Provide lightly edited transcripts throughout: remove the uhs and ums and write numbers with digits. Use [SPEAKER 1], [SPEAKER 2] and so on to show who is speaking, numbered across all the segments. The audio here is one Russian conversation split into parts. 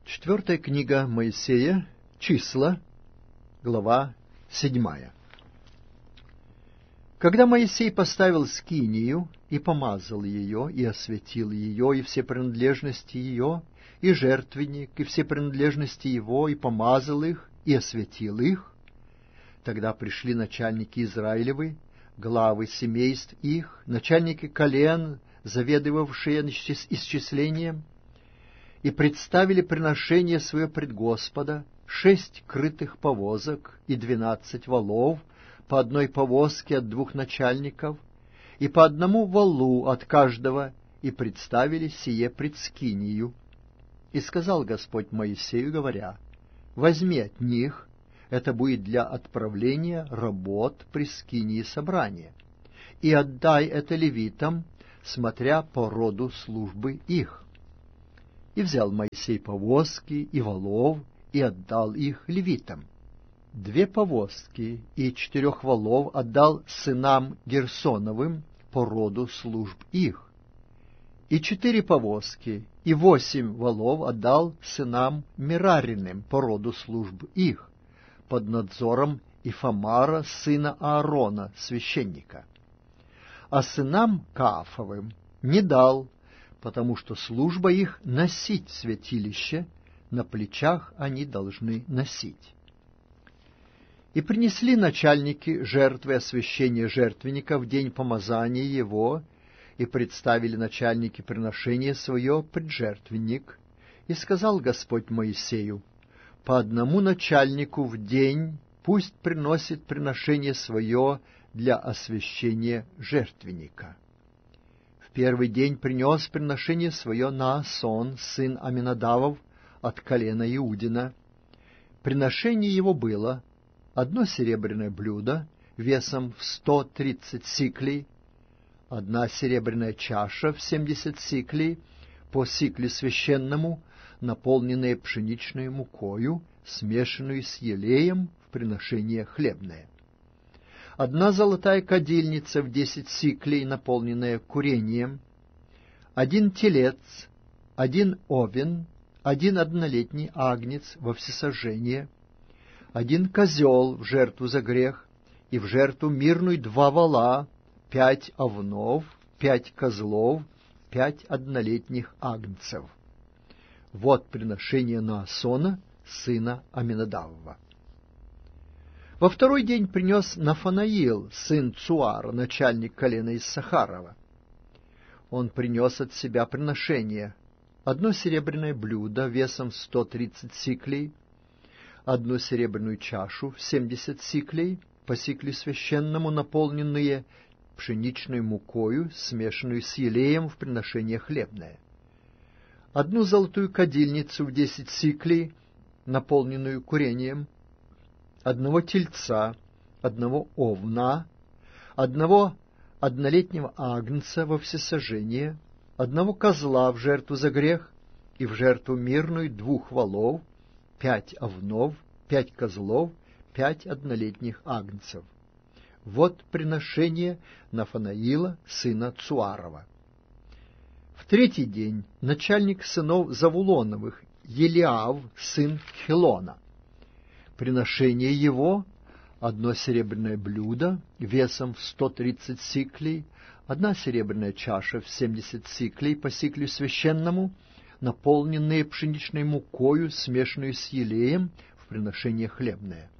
[SPEAKER 1] Четвертая книга Моисея, Числа, глава 7. Когда Моисей поставил скинию и помазал ее, и осветил ее, и все принадлежности ее, и жертвенник, и все принадлежности его, и помазал их, и осветил их, тогда пришли начальники Израилевы, главы семейств их, начальники колен, заведовавшие исчислением, и представили приношение свое пред Господа: 6 крытых повозок и 12 валов, по одной повозке от 2 начальников, и по одному валу от каждого, и представили сие пред скинию. И сказал Господь Моисею, говоря: возьми от них, это будет для отправления работ при скинии собрания, и отдай это левитам, смотря по роду службы их. И взял Моисей повозки и валов, и отдал их левитам. 2 повозки и 4 валов отдал сынам Герсоновым по роду служб их, и 4 повозки и 8 валов отдал сынам Мерариным по роду служб их, под надзором Ифамара, сына Аарона, священника. А сынам Каафовым не дал, потому что служба их носить святилище, на плечах они должны носить. И принесли начальники жертвы освящения жертвенника в день помазания его, и представили начальники приношение свое пред жертвенник. И сказал Господь Моисею: по одному начальнику в день пусть приносит приношение свое для освящения жертвенника. В первый день принес приношение свое Наасон, сын Аминадавов, от колена Иудина. Приношение его было: 1 серебряное блюдо весом в 130 сиклей, 1 серебряная чаша в 70 сиклей, по сикле священному, наполненная пшеничной мукою, смешанную с елеем в приношение хлебное. 1 золотая кадильница в 10 сиклей, наполненная курением, 1 телец, 1 овен, 1 однолетний агнец во всесожжение, 1 козел в жертву за грех, и в жертву мирную 2 вола, 5 овнов, 5 козлов, 5 однолетних агнцев. Вот приношение Наасона, сына Аминадавова. Во второй день принес Нафанаил, сын Цуара, начальник колена Иссахарова. Он принес от себя приношение: 1 серебряное блюдо весом в 130 сиклей, 1 серебряную чашу в 70 сиклей, по сикле священному, наполненные пшеничной мукою, смешанную с елеем в приношение хлебное, 1 золотую кадильницу в 10 сиклей, наполненную курением, 1 тельца, 1 овна, 1 однолетнего агнца во всесожжение, 1 козла в жертву за грех, и в жертву мирную 2 волов, 5 овнов, 5 козлов, 5 однолетних агнцев. Вот приношение Нафанаила, сына Цуарова. В третий день начальник сынов Завулоновых, Елиав, сын Хелона. Приношение его: 1 серебряное блюдо весом в 130 сиклей, 1 серебряная чаша в 70 сиклей по сиклю священному, наполненные пшеничной мукою, смешанную с елеем в приношение хлебное,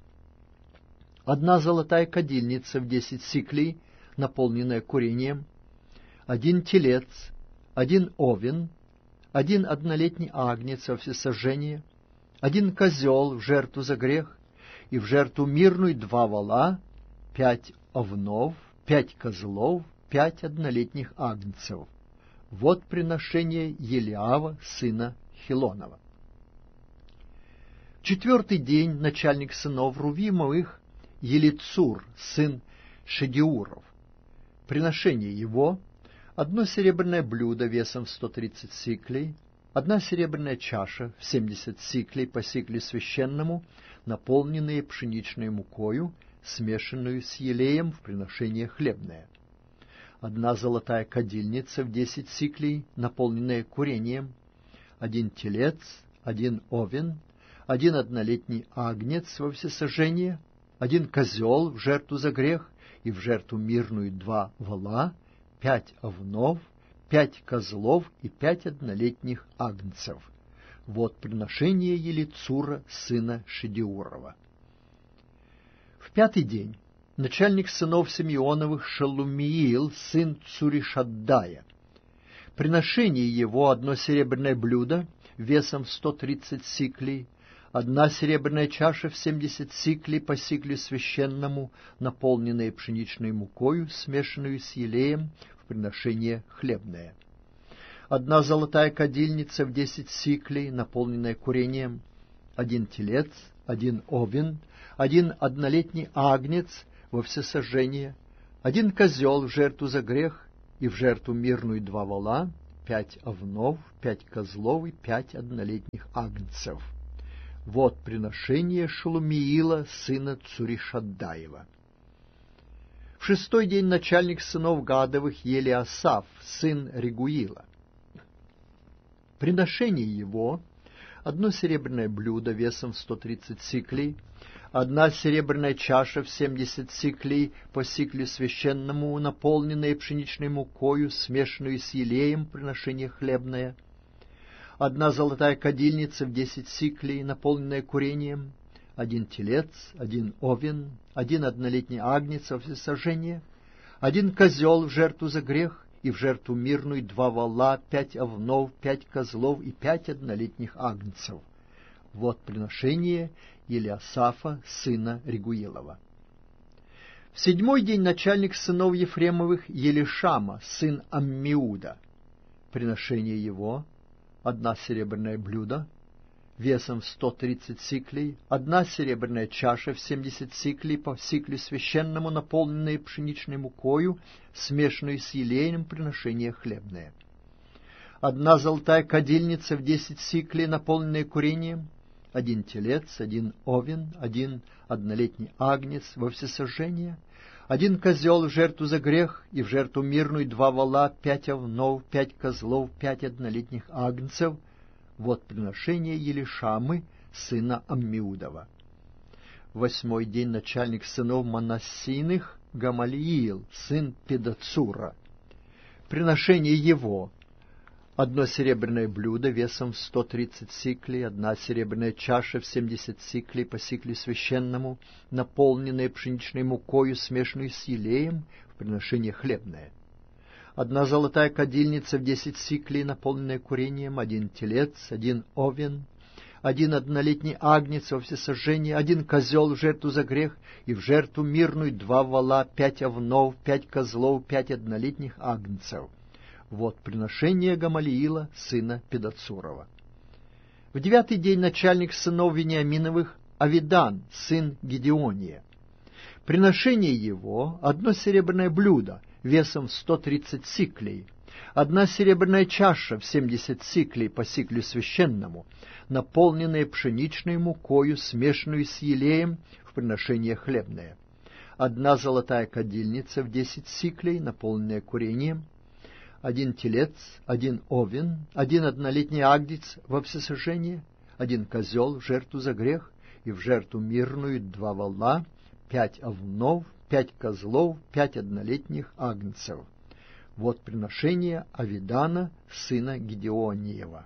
[SPEAKER 1] 1 золотая кадильница в 10 сиклей, наполненная курением, 1 телец, 1 овен, 1 однолетний агнец во всесожжение, 1 козел в жертву за грех, и в жертву мирную 2 вола, 5 овнов, 5 козлов, 5 однолетних агнцев. Вот приношение Елиава, сына Хелонова. В 4-й день начальник сынов Рувимовых, Елицур, сын Шедеуров. Приношение его: 1 серебряное блюдо весом в 130 сиклей, 1 серебряная чаша в 70 сиклей по сикле священному, наполненные пшеничной мукою, смешанную с елеем в приношение хлебное, 1 золотая кадильница в 10 сиклей, наполненная курением, 1 телец, один овен, один однолетний агнец во всесожжение, один козел в жертву за грех и в жертву мирную 2 вола, 5 овнов, 5 козлов и 5 однолетних агнцев. Вот приношение Елицура, сына Шедеурова. В 5-й день начальник сынов Симеоновых Шелумиил, сын Цуришаддая. Приношение его 1 серебряное блюдо весом в 130 сиклей, 1 серебряная чаша в 70 сиклей по сиклю священному, наполненная пшеничной мукою, смешанную с елеем, в приношение хлебное. 1 золотая кадильница в 10 сиклей, наполненная курением, 1 телец, 1 овен, 1 однолетний агнец во всесожжение, 1 козел в жертву за грех и в жертву мирную 2 вола, 5 овнов, 5 козлов и 5 однолетних агнцев. Вот приношение Шелумиила, сына Цуришаддаева. В 6-й день начальник сынов Гадовых Елиасаф, сын Регуила. Приношение его 1 серебряное блюдо весом в 130 сиклей, 1 серебряная чаша в 70 сиклей по сиклю священному, наполненная пшеничной мукою, смешанную с елеем, приношение хлебное, 1 золотая кадильница в 10 сиклей, наполненная курением, 1 телец, 1 овен, 1 однолетний агнец во всесожжение, 1 козел в жертву за грех и в жертву мирную 2 вола, 5 овнов, 5 козлов и 5 однолетних агнцев. Вот приношение Елиасафа, сына Регуилова. В 7-й день начальник сынов Ефремовых Елишама, сын Аммиуда. Приношение его 1 серебряное блюдо весом в 130 сиклей, 1 серебряная чаша в 70 сиклей по сиклю священному, наполненная пшеничной мукою, смешанную с елеем, приношение хлебное. 1 золотая кадильница в 10 сиклей, наполненная курением, 1 телец, 1 овен, 1 однолетний агнец во всесожжение, 1 козел в жертву за грех и в жертву мирную 2 вола, 5 овнов, 5 козлов, 5 однолетних агнцев. Вот приношение Елишамы, сына Аммиудова. В 8-й день начальник сынов Манассийных Гамалиил, сын Педацура. Приношение его 1 серебряное блюдо весом в 130 сиклей, 1 серебряная чаша в 70 сиклей по сиклю священному, наполненная пшеничной мукою, смешанную с елеем, в приношение хлебное. 1 золотая кадильница в 10 сиклей, наполненная курением, 1 телец, 1 овен, 1 однолетний агнец во всесожжение, 1 козел в жертву за грех и в жертву мирную 2 вола, 5 овнов, 5 козлов, 5 однолетних агнцев. Вот приношение Гамалиила, сына Педацурова. В 9-й день начальник сынов Вениаминовых Авидан, сын Гедеония. Приношение его 1 серебряное блюдо весом в 130 сиклей, 1 серебряная чаша в 70 сиклей по сиклю священному, наполненная пшеничной мукою, смешанную с елеем, в приношение хлебное, 1 золотая кадильница в 10 сиклей, наполненная курением, 1 телец, 1 овен, 1 однолетний агнец во всесожжение, 1 козел в жертву за грех и в жертву мирную 2 вола, 5 овнов, 5 козлов, 5 однолетних агнцев. Вот приношение Авидана, сына Гедеониева.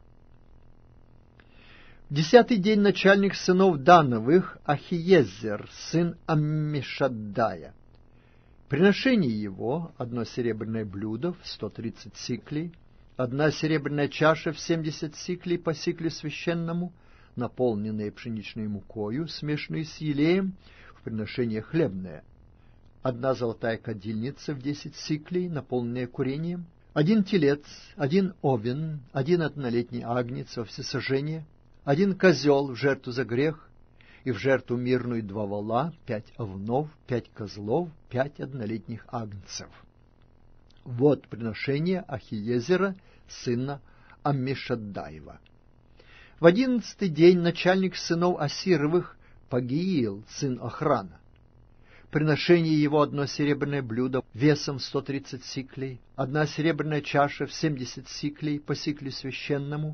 [SPEAKER 1] В 10-й день начальник сынов Дановых Ахиезер, сын Аммишаддая. Приношение его 1 серебряное блюдо в 130 сиклей, 1 серебряная чаша в 70 сиклей по сиклю священному, наполненная пшеничной мукою, смешанной с елеем, в приношение хлебное, 1 золотая кадильница в 10 сиклей, наполненная курением, 1 телец, 1 овен, 1 однолетний агнец во всесожжение, 1 козел в жертву за грех и в жертву мирную 2 вола, 5 овнов, 5 козлов, 5 однолетних агнцев. Вот приношение Ахиезера, сына Аммишаддаева. В 11-й день начальник сынов Асировых Пагиил, сын Охрана. Приношение его 1 серебряное блюдо весом 130 сиклей, 1 серебряная чаша в 70 сиклей по сиклю священному,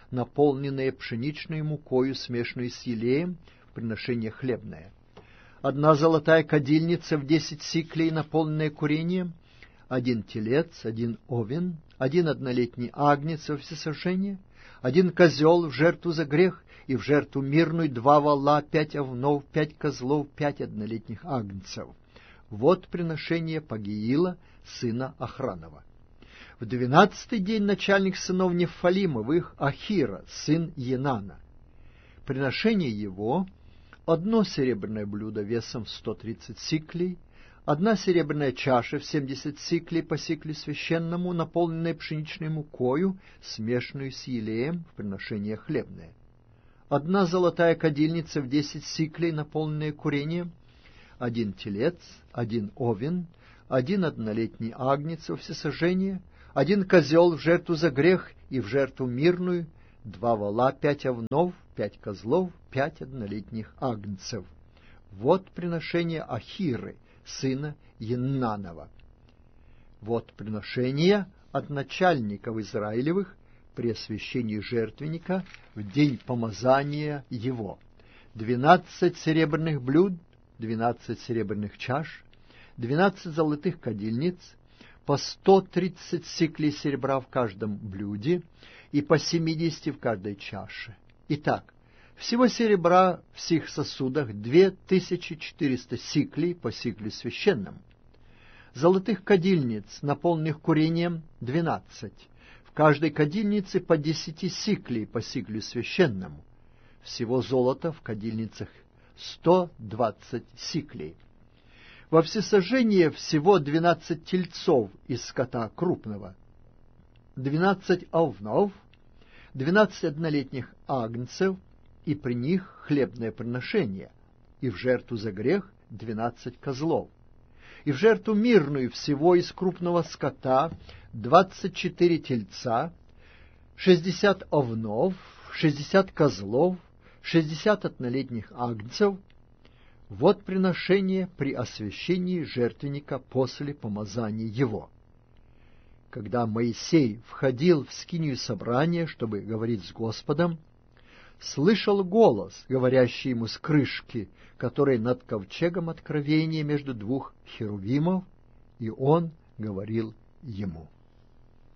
[SPEAKER 1] наполненные пшеничной мукою, смешанной с елеем, в приношение хлебное. 1 золотая кадильница в 10 сиклей, наполненная курением, 1 телец, 1 овен, 1 однолетний агнец во всесожжение, 1 козел в жертву за грех, и в жертву мирную 2 вола, 5 овнов, 5 козлов, 5 однолетних агнцев. Вот приношение Пагиила, сына Охранова. В 12-й день начальник сынов Нефалимовых, Ахира, сын Енана. Приношение его: 1 серебряное блюдо весом 130 сиклей, 1 серебряная чаша в 70 сиклей по сиклю священному, наполненная пшеничной мукою, смешанную с елеем, в приношение хлебное. 1 золотая кадильница в 10 сиклей, наполненная курением, 1 телец, 1 овен, 1 однолетний агнец во всесожжение, 1 козел в жертву за грех и в жертву мирную, 2 вола, 5 овнов, 5 козлов, 5 однолетних агнцев. Вот приношение Ахиры, сына Енанова. Вот приношение от начальников Израилевых при освящении жертвенника в день помазания его: 12 серебряных блюд, 12 серебряных чаш, 12 золотых кадильниц, по 130 сиклей серебра в каждом блюде и по 70 в каждой чаше. Итак, всего серебра в сих сосудах 2400 сиклей по сиклю священному. Золотых кадильниц, наполненных курением, 12, в каждой кадильнице по 10 сиклей по сиклю священному. Всего золота в кадильницах 120 сиклей. Во всесожжение всего 12 тельцов из скота крупного, 12 овнов, 12 однолетних агнцев, и при них хлебное приношение, и в жертву за грех 12 козлов, и в жертву мирную всего из крупного скота 24 тельца, 60 овнов, 60 козлов, 60 однолетних агнцев. Вот приношение при освящении жертвенника после помазания его. Когда Моисей входил в скинию собрания, чтобы говорить с Господом, слышал голос, говорящий ему с крышки, который над ковчегом откровения между 2 херувимов, и он говорил ему: